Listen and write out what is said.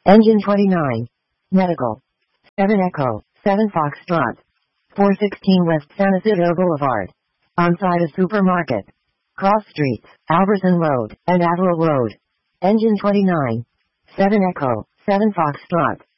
Engine 29. Medical. 7 Echo, 7 Foxtrot. 416 West San Isidro Boulevard. On-site a supermarket. Cross streets, Alberson Road, and Averill Road. Engine 29. 7 Echo, 7 Foxtrot.